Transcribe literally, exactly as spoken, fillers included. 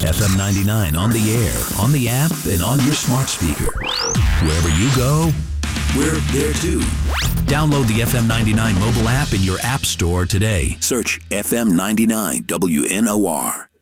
F M ninety-nine on the air, on the app, and on your smart speaker. Wherever you go, we're there too. Download the F M ninety-nine mobile app in your app store today. Search F M ninety-nine W N O R.